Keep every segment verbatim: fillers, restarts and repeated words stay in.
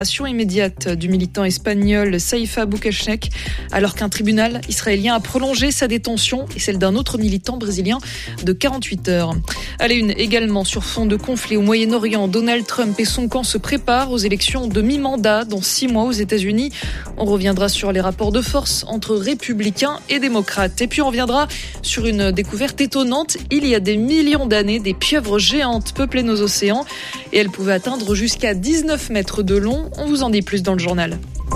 Immédiate du militant espagnol Saifa Boukachek, alors qu'un tribunal israélien a prolongé sa détention et celle d'un autre militant brésilien de quarante-huit heures. À la une également, sur fond de conflit au Moyen-Orient, Donald Trump et son camp se préparent aux élections de mi-mandat dans six mois aux États-Unis. On reviendra sur les rapports de force entre républicains et démocrates. Et puis on reviendra sur une découverte étonnante. Il y a des millions d'années, des pieuvres géantes peuplaient nos océans et elles pouvaient atteindre jusqu'à dix-neuf mètres de long. On vous en dit plus dans le journal.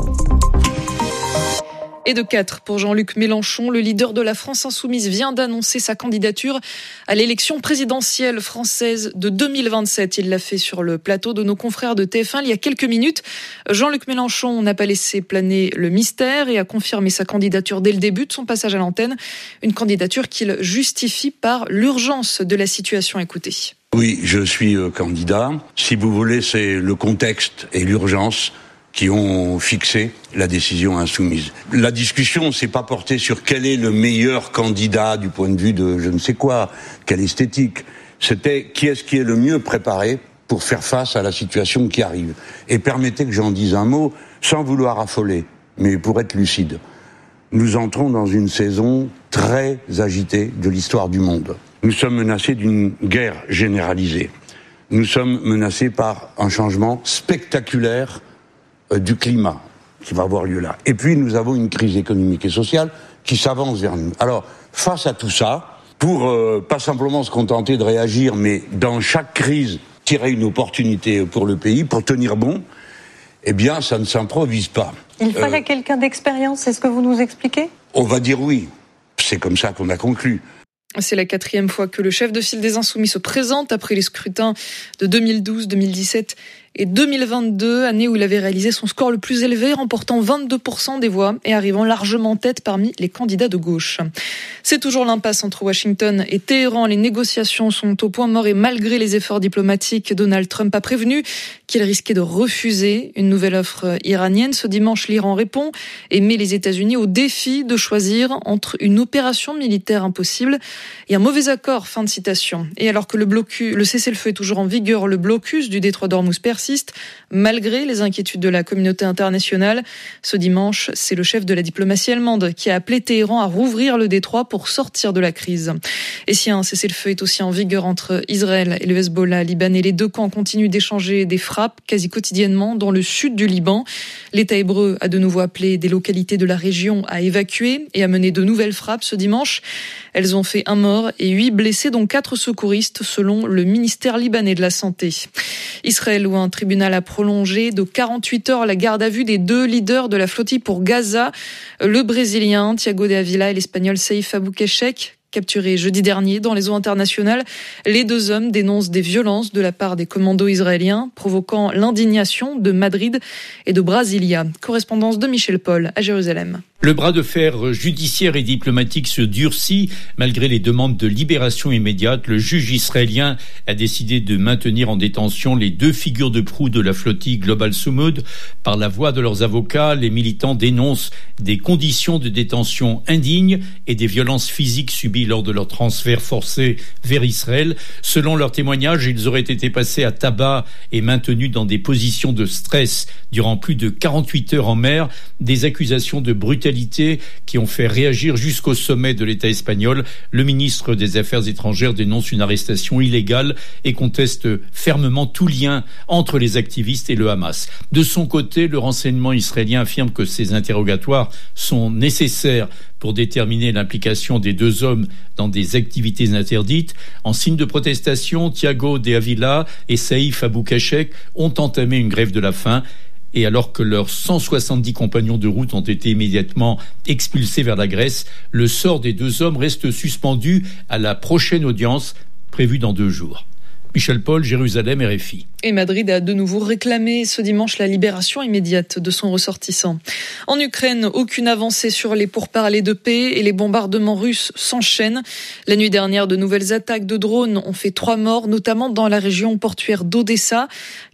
Et de quatre pour Jean-Luc Mélenchon, le leader de la France insoumise vient d'annoncer sa candidature à l'élection présidentielle française de deux mille vingt-sept. Il l'a fait sur le plateau de nos confrères de T F un il y a quelques minutes. Jean-Luc Mélenchon n'a pas laissé planer le mystère et a confirmé sa candidature dès le début de son passage à l'antenne. Une candidature qu'il justifie par l'urgence de la situation. Écoutez. Oui, je suis candidat. Si vous voulez, c'est le contexte et l'urgence qui ont fixé la décision insoumise. La discussion s'est pas portée sur quel est le meilleur candidat du point de vue de je ne sais quoi, quelle esthétique. C'était qui est-ce qui est le mieux préparé pour faire face à la situation qui arrive. Et permettez que j'en dise un mot, sans vouloir affoler, mais pour être lucide. Nous entrons dans une saison très agitée de l'histoire du monde. Nous sommes menacés d'une guerre généralisée. Nous sommes menacés par un changement spectaculaire euh, du climat qui va avoir lieu là. Et puis nous avons une crise économique et sociale qui s'avance vers nous. Alors, face à tout ça, pour euh, pas simplement se contenter de réagir, mais dans chaque crise, tirer une opportunité pour le pays, pour tenir bon, eh bien, ça ne s'improvise pas. Il fallait euh, quelqu'un d'expérience, c'est ce que vous nous expliquez ? On va dire oui. C'est comme ça qu'on a conclu. C'est la quatrième fois que le chef de file des Insoumis se présente après les scrutins de deux mille douze, deux mille dix-sept et deux mille vingt-deux, année où il avait réalisé son score le plus élevé, remportant vingt-deux pour cent des voix et arrivant largement en tête parmi les candidats de gauche. C'est toujours l'impasse entre Washington et Téhéran. Les négociations sont au point mort et malgré les efforts diplomatiques, Donald Trump a prévenu qu'il risquait de refuser une nouvelle offre iranienne. Ce dimanche, l'Iran répond et met les États-Unis au défi de choisir entre une opération militaire impossible et un mauvais accord. Fin de citation. Et alors que le blocus, le cessez-le-feu est toujours en vigueur, le blocus du détroit d'Ormuz persiste malgré les inquiétudes de la communauté internationale. Ce dimanche, c'est le chef de la diplomatie allemande qui a appelé Téhéran à rouvrir le détroit pour sortir de la crise. Et si un cessez-le-feu est aussi en vigueur entre Israël et le Hezbollah libanais, les deux camps continuent d'échanger des frappes quasi quotidiennement dans le sud du Liban. L'État hébreu a de nouveau appelé des localités de la région à évacuer et à mener de nouvelles frappes ce dimanche. Elles ont fait un mort et huit blessés, dont quatre secouristes, selon le ministère libanais de la Santé. Israël, où un tribunal a prolongé de quarante-huit heures la garde à vue des deux leaders de la flottille pour Gaza, le Brésilien Thiago de Avila et l'Espagnol Saifa Boukachek, capturés jeudi dernier dans les eaux internationales. Les deux hommes dénoncent des violences de la part des commandos israéliens, provoquant l'indignation de Madrid et de Brasilia. Correspondance de Michel Paul à Jérusalem. Le bras de fer judiciaire et diplomatique se durcit. Malgré les demandes de libération immédiate, le juge israélien a décidé de maintenir en détention les deux figures de proue de la flottille Global Sumud. Par la voix de leurs avocats, les militants dénoncent des conditions de détention indignes et des violences physiques subies lors de leur transfert forcé vers Israël. Selon leurs témoignages, ils auraient été passés à tabac et maintenus dans des positions de stress durant plus de quarante-huit heures en mer. Des accusations de brutalité qui ont fait réagir jusqu'au sommet de l'État espagnol. Le ministre des Affaires étrangères dénonce une arrestation illégale et conteste fermement tout lien entre les activistes et le Hamas. De son côté, le renseignement israélien affirme que ces interrogatoires sont nécessaires pour déterminer l'implication des deux hommes dans des activités interdites. En signe de protestation, Thiago de Avila et Saifa Boukachek ont entamé une grève de la faim. Et alors que leurs cent soixante-dix compagnons de route ont été immédiatement expulsés vers la Grèce, le sort des deux hommes reste suspendu à la prochaine audience prévue dans deux jours. Michel Paul, Jérusalem, R F I. Et Madrid a de nouveau réclamé ce dimanche la libération immédiate de son ressortissant. En Ukraine, aucune avancée sur les pourparlers de paix et les bombardements russes s'enchaînent. La nuit dernière, de nouvelles attaques de drones ont fait trois morts, notamment dans la région portuaire d'Odessa.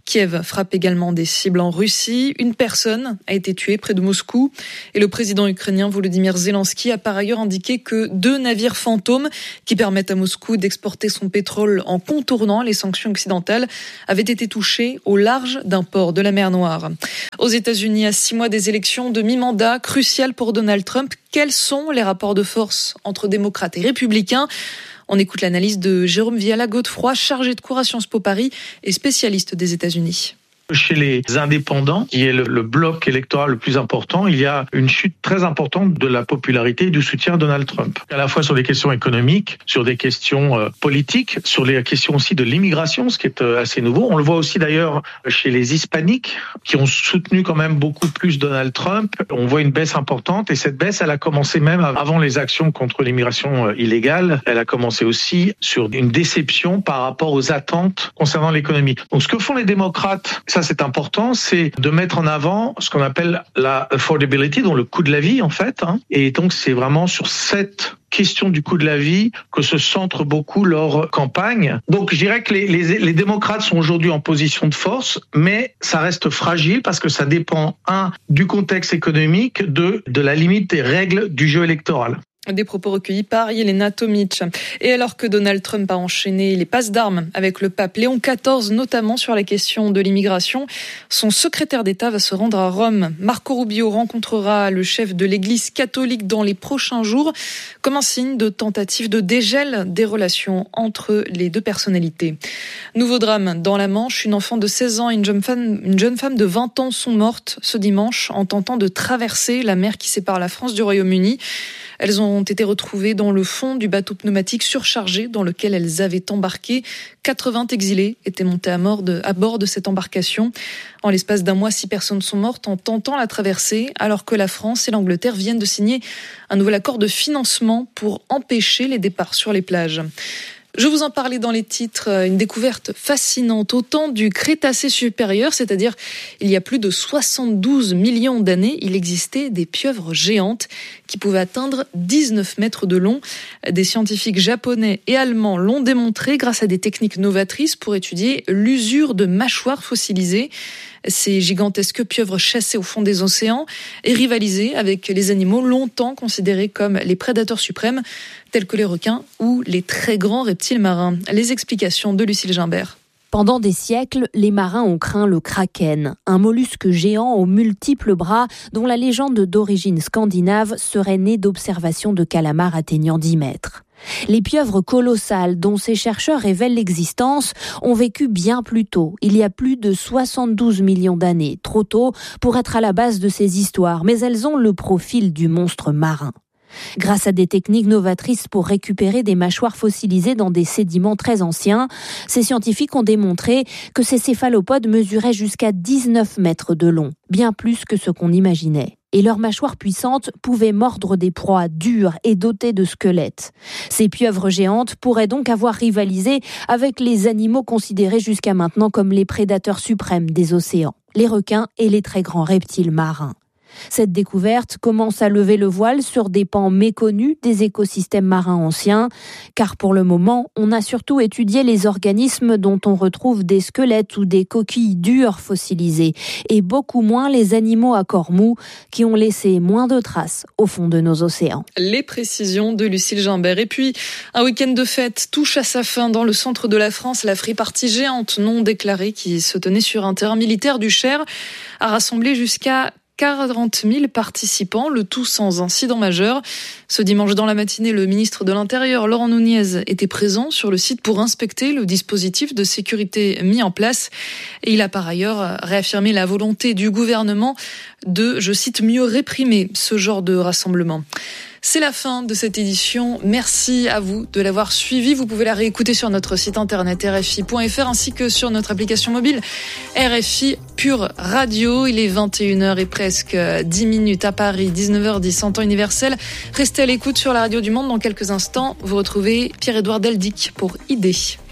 Kiev frappe également des cibles en Russie. Une personne a été tuée près de Moscou. Et le président ukrainien Volodymyr Zelensky a par ailleurs indiqué que deux navires fantômes qui permettent à Moscou d'exporter son pétrole en contournant les sanctions occidentales avaient été touchés au large d'un port de la mer Noire. Aux États-Unis, à six mois des élections de mi-mandat cruciales pour Donald Trump, quels sont les rapports de force entre démocrates et républicains ? On écoute l'analyse de Jérôme Viala-Godefroy, chargé de cours à Sciences Po Paris et spécialiste des États-Unis. Chez les indépendants, qui est le, le bloc électoral le plus important, il y a une chute très importante de la popularité et du soutien à Donald Trump. À la fois sur des questions économiques, sur des questions euh, politiques, sur les questions aussi de l'immigration, ce qui est euh, assez nouveau. On le voit aussi d'ailleurs chez les hispaniques, qui ont soutenu quand même beaucoup plus Donald Trump. On voit une baisse importante et cette baisse, elle a commencé même avant les actions contre l'immigration euh, illégale. Elle a commencé aussi sur une déception par rapport aux attentes concernant l'économie. Donc ce que font les démocrates, ça c'est important, c'est de mettre en avant ce qu'on appelle la affordability, donc le coût de la vie en fait. Hein. Et donc c'est vraiment sur cette question du coût de la vie que se centre beaucoup leur campagne. Donc je dirais que les, les, les démocrates sont aujourd'hui en position de force, mais ça reste fragile parce que ça dépend, un, du contexte économique, deux, de la limite des règles du jeu électoral. Des propos recueillis par Yelena Tomic. Et alors que Donald Trump a enchaîné les passes d'armes avec le pape Léon quatorze, notamment sur la question de l'immigration, son secrétaire d'État va se rendre à Rome. Marco Rubio rencontrera le chef de l'Église catholique dans les prochains jours, comme un signe de tentative de dégel des relations entre les deux personnalités. Nouveau drame dans la Manche, une enfant de seize ans et une jeune femme, une jeune femme de vingt ans sont mortes ce dimanche en tentant de traverser la mer qui sépare la France du Royaume-Uni. Elles ont été retrouvées dans le fond du bateau pneumatique surchargé dans lequel elles avaient embarqué. quatre-vingts exilés étaient montés à, mort de, à bord de cette embarcation. En l'espace d'un mois, six personnes sont mortes en tentant la traversée, alors que la France et l'Angleterre viennent de signer un nouvel accord de financement pour empêcher les départs sur les plages. Je vous en parlais dans les titres, une découverte fascinante au temps du Crétacé supérieur, c'est-à-dire il y a plus de soixante-douze millions d'années, il existait des pieuvres géantes qui pouvaient atteindre dix-neuf mètres de long. Des scientifiques japonais et allemands l'ont démontré grâce à des techniques novatrices pour étudier l'usure de mâchoires fossilisées. Ces gigantesques pieuvres chassaient au fond des océans et rivalisaient avec les animaux longtemps considérés comme les prédateurs suprêmes, tels que les requins ou les très grands reptiles marins. Les explications de Lucille Gimbert. Pendant des siècles, les marins ont craint le kraken, un mollusque géant aux multiples bras dont la légende d'origine scandinave serait née d'observations de calamars atteignant dix mètres. Les pieuvres colossales dont ces chercheurs révèlent l'existence ont vécu bien plus tôt, il y a plus de soixante-douze millions d'années, trop tôt pour être à la base de ces histoires, mais elles ont le profil du monstre marin. Grâce à des techniques novatrices pour récupérer des mâchoires fossilisées dans des sédiments très anciens, ces scientifiques ont démontré que ces céphalopodes mesuraient jusqu'à dix-neuf mètres de long, bien plus que ce qu'on imaginait. Et leurs mâchoires puissantes pouvaient mordre des proies dures et dotées de squelettes. Ces pieuvres géantes pourraient donc avoir rivalisé avec les animaux considérés jusqu'à maintenant comme les prédateurs suprêmes des océans, les requins et les très grands reptiles marins. Cette découverte commence à lever le voile sur des pans méconnus des écosystèmes marins anciens, car pour le moment, on a surtout étudié les organismes dont on retrouve des squelettes ou des coquilles dures fossilisées, et beaucoup moins les animaux à corps mou qui ont laissé moins de traces au fond de nos océans. Les précisions de Lucille Gimbert. Et puis, un week-end de fête touche à sa fin dans le centre de la France. La free party géante non déclarée qui se tenait sur un terrain militaire du Cher a rassemblé jusqu'à quarante mille participants, le tout sans incident majeur. Ce dimanche dans la matinée, le ministre de l'Intérieur, Laurent Nunez, était présent sur le site pour inspecter le dispositif de sécurité mis en place. Et il a par ailleurs réaffirmé la volonté du gouvernement de, je cite, mieux réprimer ce genre de rassemblement. C'est la fin de cette édition. Merci à vous de l'avoir suivi. Vous pouvez la réécouter sur notre site internet R F I point F R ainsi que sur notre application mobile R F I Pure Radio. Il est vingt et une heures et presque dix minutes à Paris, dix-neuf heures dix en temps universel. Restez à l'écoute sur la radio du Monde. Dans quelques instants, vous retrouvez Pierre-Édouard Deldic pour Idée.